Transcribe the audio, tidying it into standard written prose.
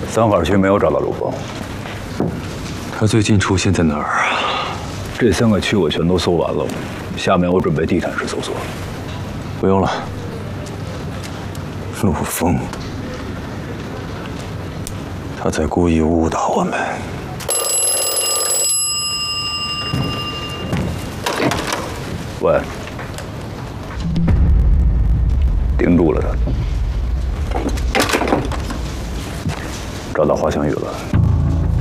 3号区没有找到陆峰， 他最近出现在哪儿啊？ 这3个区我全都搜完了，下面我准备地毯式搜索。 不用了，陆峰，他在故意误导我们。 喂，盯住了他，找到滑翔雨了。